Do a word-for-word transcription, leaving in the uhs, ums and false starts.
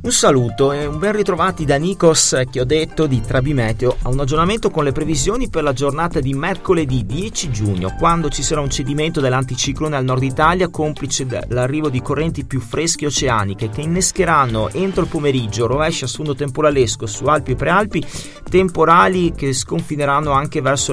Un saluto e un ben ritrovati da Nikos Chiodetto di Trabimeteo a un aggiornamento con le previsioni per la giornata di mercoledì dieci giugno, quando ci sarà un cedimento dell'anticiclone al nord Italia, complice l'arrivo di correnti più fresche oceaniche che innescheranno entro il pomeriggio rovesci a sfondo temporalesco su Alpi e Prealpi, temporali che sconfineranno anche verso